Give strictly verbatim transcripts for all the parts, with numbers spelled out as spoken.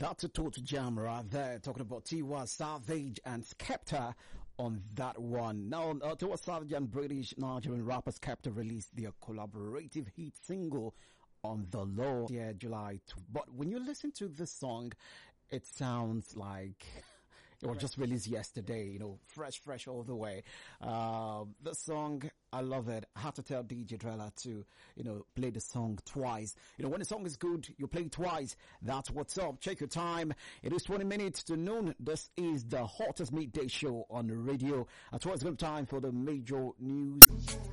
That's a total jam right there, talking about Tiwa Savage and Skepta on that one. Now, uh, Tiwa Savage and British Nigerian rapper Skepta released their collaborative hit single on The Law, yeah, July. But when you listen to this song, it sounds like it was just released yesterday, you know, fresh, fresh all the way. Uh, the song, I love it. I have to tell D J Drella to, you know, play the song twice. You know, when the song is good, you play it twice. That's what's up. Check your time. It is twenty minutes to noon. This is the hottest midday show on the radio. At what's good time for the major news.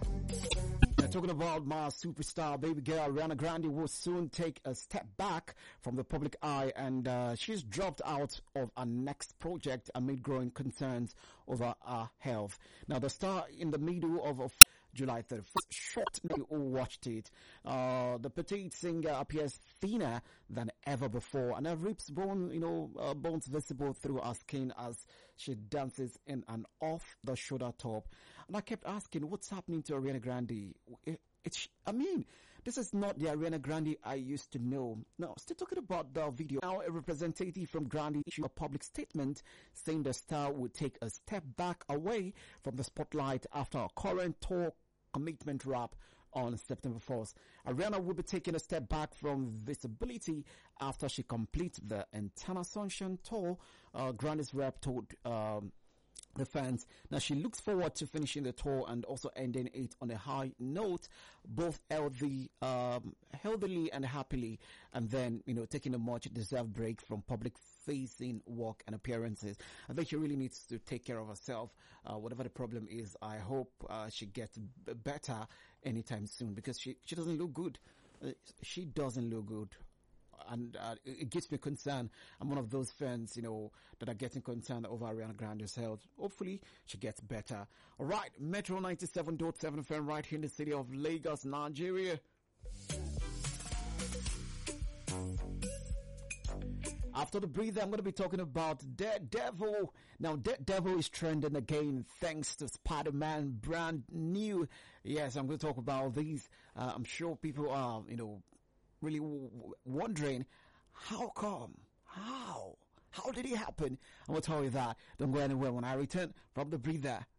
Talking about my superstar baby girl, Ariana Grande will soon take a step back from the public eye, and uh, she's dropped out of her next project amid growing concerns over her health. Now, the star in the middle of a July thirty-first shot, you all watched it. Uh, the petite singer appears thinner than ever before, and her ribs bone, you know, uh, bones visible through her skin as she dances in an off-the-shoulder top. And I kept asking, what's happening to Ariana Grande? It, it's, I mean, this is not the Ariana Grande I used to know. Now, still talking about the video. Now, a representative from Grande issued a public statement saying the star would take a step back away from the spotlight after her current tour commitment wrap on September fourth. Ariana will be taking a step back from visibility after she completes the Eternal Sunshine tour. Uh, Grande's rep told um, the fans. Now, she looks forward to finishing the tour and also ending it on a high note, both healthy, um, healthily and happily, and then, you know, taking a much deserved break from public facing work and appearances. I think she really needs to take care of herself. Uh, whatever the problem is, I hope uh, she gets b- better anytime soon, because she, she doesn't look good. Uh, she doesn't look good. And uh, it gives me concern. I'm one of those fans, you know, that are getting concerned over Ariana Grande's health. Hopefully, she gets better. All right, Metro ninety-seven point seven F M right here in the city of Lagos, Nigeria. After the breather, I'm going to be talking about Daredevil. Now, Daredevil is trending again thanks to Spider-Man brand new. Yes, I'm going to talk about these. Uh, I'm sure people are, you know, really w- wondering, how come? How? How did it happen? I'm going to tell you that. Don't go anywhere when I return from the breather.